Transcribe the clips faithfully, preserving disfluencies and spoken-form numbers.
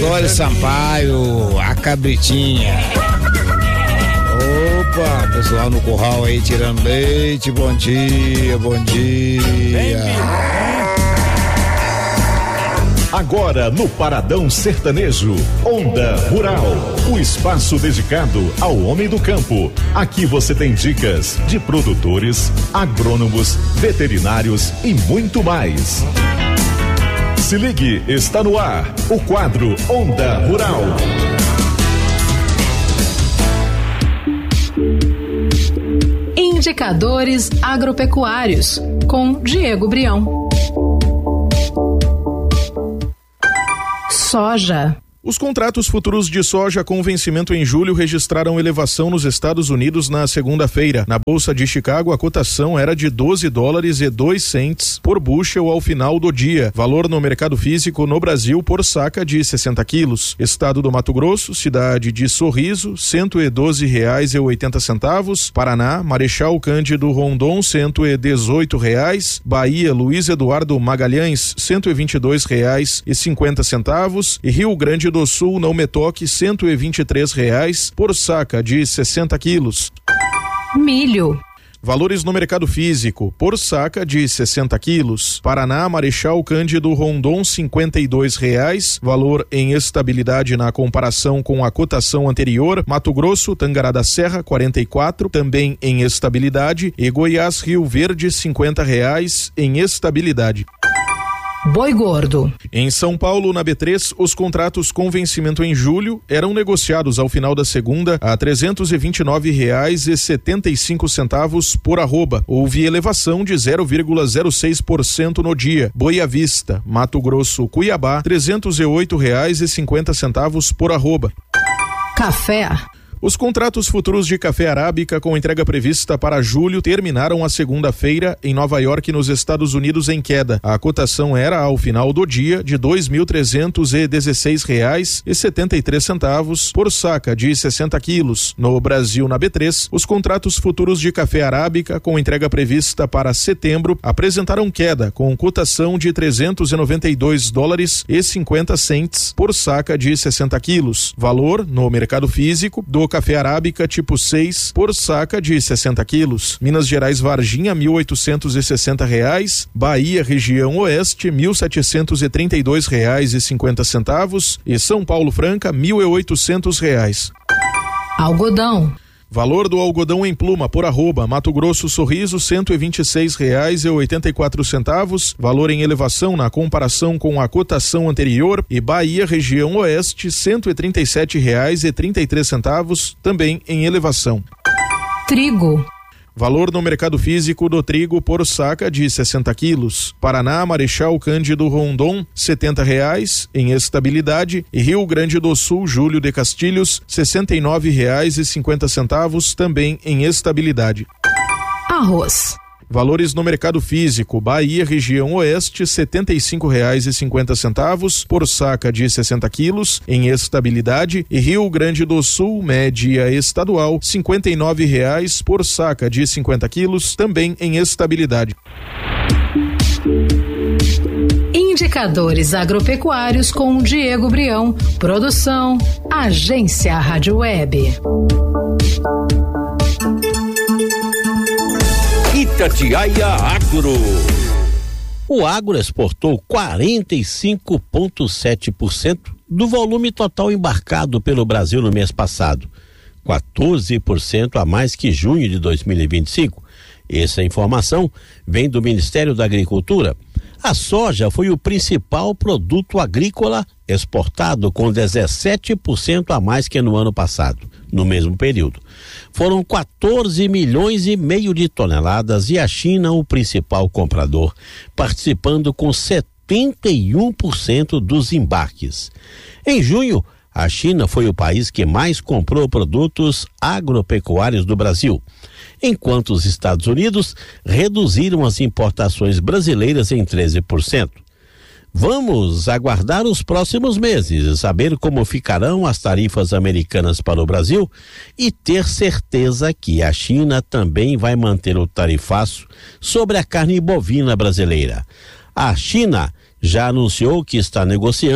Gregório Sampaio, a cabritinha. Opa, pessoal no curral aí tirando leite, bom dia, bom dia. Agora no Paradão Sertanejo, Onda Rural, o espaço dedicado ao homem do campo. Aqui você tem dicas de produtores, agrônomos, veterinários e muito mais. Se ligue, está no ar, o quadro Onda Rural. Indicadores agropecuários, com Diego Brião. Soja. Os contratos futuros de soja com vencimento em julho registraram elevação nos Estados Unidos na segunda-feira. Na Bolsa de Chicago, a cotação era de doze dólares e dois centes por bushel ao final do dia. Valor no mercado físico no Brasil por saca de sessenta quilos. Estado do Mato Grosso, cidade de Sorriso, cento e doze reais e oitenta centavos. Paraná, Marechal Cândido Rondon, cento e dezoito reais. Bahia, Luiz Eduardo Magalhães, cento e vinte e dois reais e cinquenta centavos. E Rio Grande do Sul, não me toque, cento e vinte e três reais por saca de sessenta quilos. Milho. Valores no mercado físico, por saca de sessenta quilos. Paraná, Marechal Cândido Rondon, cinquenta e dois reais. Valor em estabilidade na comparação com a cotação anterior. Mato Grosso, Tangará da Serra, quarenta e quatro, também em estabilidade. E Goiás, Rio Verde, cinquenta reais em estabilidade. Boi gordo. Em São Paulo, na B três, os contratos com vencimento em julho eram negociados ao final da segunda a trezentos e vinte e nove reais e setenta e cinco centavos por arroba. Houve elevação de zero vírgula zero seis por cento no dia. Boa Vista, Mato Grosso, Cuiabá, trezentos e oito reais e cinquenta centavos por arroba. Café. Os contratos futuros de café arábica com entrega prevista para julho terminaram a segunda-feira em Nova York, nos Estados Unidos, em queda. A cotação era, ao final do dia, de dois mil trezentos e dezesseis reais e setenta e três centavos por saca de sessenta quilos. No Brasil, na B três, os contratos futuros de café arábica com entrega prevista para setembro apresentaram queda, com cotação de trezentos e noventa e dois dólares e cinquenta centes por saca de sessenta quilos. Valor no mercado físico do café arábica tipo seis por saca de sessenta quilos. Minas Gerais, Varginha, mil oitocentos e sessenta reais. Bahia, região oeste, mil setecentos e trinta e dois reais e cinquenta centavos. E São Paulo, Franca, mil e oitocentos reais. Algodão. Valor do algodão em pluma por arroba, Mato Grosso, Sorriso, cento e vinte e seis reais e oitenta e quatro centavos. Valor em elevação na comparação com a cotação anterior. E Bahia, região oeste, cento e trinta e sete reais e trinta e três centavos, também em elevação. Trigo. Valor no mercado físico do trigo por saca de sessenta quilos. Paraná, Marechal Cândido Rondon, setenta reais em estabilidade. E Rio Grande do Sul, Júlio de Castilhos, sessenta e nove reais e cinquenta centavos, também em estabilidade. Arroz. Valores no mercado físico: Bahia, região oeste, setenta e cinco reais e cinquenta centavos por saca de sessenta quilos em estabilidade. E Rio Grande do Sul, média estadual, cinquenta e nove reais por saca de cinquenta quilos, também em estabilidade. Indicadores agropecuários com Diego Brião. Produção Agência Rádio Web. Itatiaia Agro. O agro exportou quarenta e cinco vírgula sete por cento do volume total embarcado pelo Brasil no mês passado, quatorze por cento a mais que junho de dois mil e vinte e cinco. Essa informação vem do Ministério da Agricultura. A soja foi o principal produto agrícola exportado, com dezessete por cento a mais que no ano passado, no mesmo período. Foram quatorze milhões e meio de toneladas e a China o principal comprador, participando com setenta e um por cento dos embarques. Em junho, a China foi o país que mais comprou produtos agropecuários do Brasil, enquanto os Estados Unidos reduziram as importações brasileiras em treze por cento. Vamos aguardar os próximos meses e saber como ficarão as tarifas americanas para o Brasil e ter certeza que a China também vai manter o tarifaço sobre a carne bovina brasileira. A China já anunciou que está negociando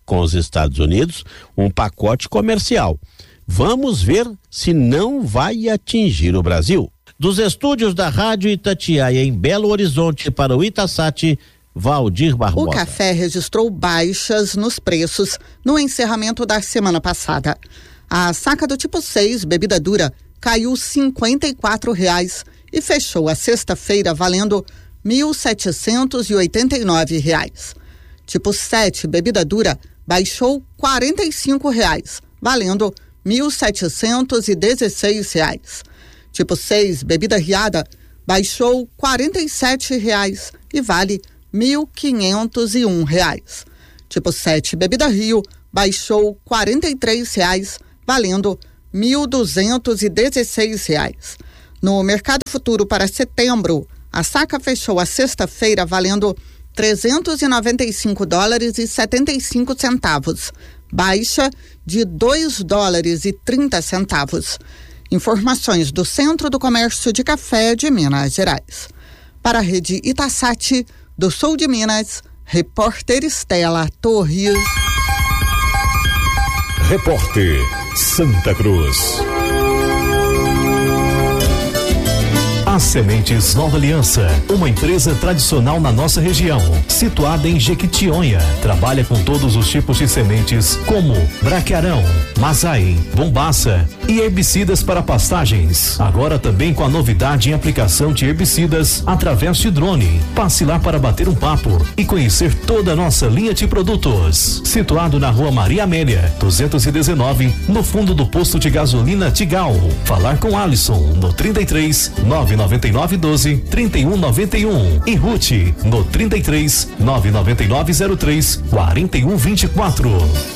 com os Estados Unidos, um pacote comercial. Vamos ver se não vai atingir o Brasil. Dos estúdios da Rádio Itatiaia em Belo Horizonte para o Itasat, Valdir Barbosa. O café registrou baixas nos preços no encerramento da semana passada. A saca do tipo seis, bebida dura, caiu cinquenta e quatro reais e fechou a sexta-feira valendo mil setecentos e oitenta e nove reais. Tipo sete, bebida dura, baixou quarenta e cinco reais, valendo mil setecentos e dezesseis reais. Tipo seis, bebida riada, baixou quarenta e sete reais e vale mil quinhentos e um reais. Tipo sete, bebida Rio, baixou quarenta e três reais, valendo mil duzentos e dezesseis reais. No mercado futuro para setembro, a saca fechou a sexta-feira valendo trezentos e noventa e cinco dólares e setenta e cinco centavos, baixa de dois dólares e trinta centavos. Informações do Centro do Comércio de Café de Minas Gerais. Para a rede Itasat, do sul de Minas, repórter Estela Torres. Repórter Santa Cruz. As Sementes Nova Aliança, uma empresa tradicional na nossa região, situada em Jequitinhonha, trabalha com todos os tipos de sementes como braquiarão, mazai, bombaça e herbicidas para pastagens. Agora também com a novidade em aplicação de herbicidas através de drone. Passe lá para bater um papo e conhecer toda a nossa linha de produtos. Situado na Rua Maria Amélia, duzentos e dezenove, no fundo do posto de gasolina Tigal. Falar com Alisson no trinta e três, nove nove nove doze, trinta e um noventa e um e Ruth no trinta e três, nove nove nove zero três, quarenta e um vinte e quatro.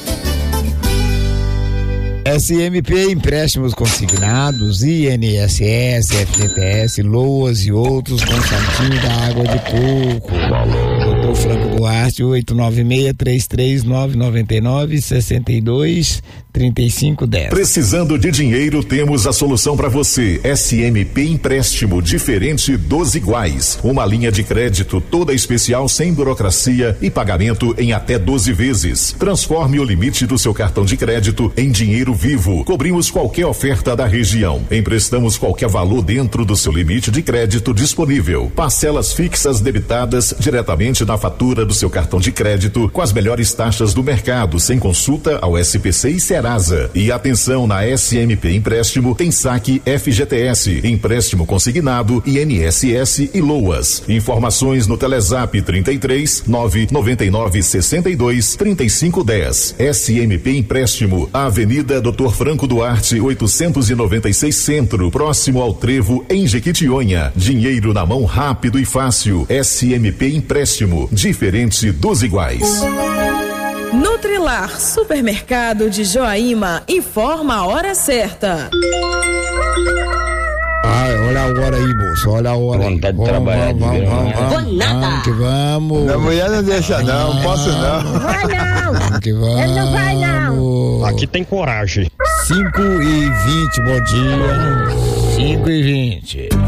S M P, empréstimos consignados, I N S S, F G T S, Loas e outros, Constantino da Água de Coco. Doutor Franco Duarte, oito nove seis, três três nove, nove nove, seis dois, três cinco um zero. Precisando de dinheiro, temos a solução para você. S M P Empréstimo, diferente dos iguais. Uma linha de crédito toda especial, sem burocracia e pagamento em até doze vezes. Transforme o limite do seu cartão de crédito em dinheiro vivo. Cobrimos qualquer oferta da região. Emprestamos qualquer valor dentro do seu limite de crédito disponível. Parcelas fixas debitadas diretamente na fatura do seu cartão de crédito com as melhores taxas do mercado, sem consulta ao S P C e Serasa. E atenção, na S M P Empréstimo tem saque F G T S, empréstimo consignado, I N S S e Loas. Informações no Telezap trinta e três, nove nove nove, sessenta e dois, trinta e cinco dez. S M P Empréstimo, Avenida doutor Franco Duarte, oitocentos e noventa e seis Centro, próximo ao Trevo, em Jequitinhonha. Dinheiro na mão rápido e fácil. S M P Empréstimo, diferente dos iguais. Nutrilar, supermercado de Joaíma, informa a hora certa. Ah, olha a hora aí, moço, olha a hora. Vontade de trabalhar, vamos, vamos, vamos, vamos, vamos, vamos, que vamos. Minha mulher não deixa não, não posso não. Vai não, vamos que vamos. ele não vai não. Aqui tem coragem. cinco e vinte, bom dia. cinco e vinte.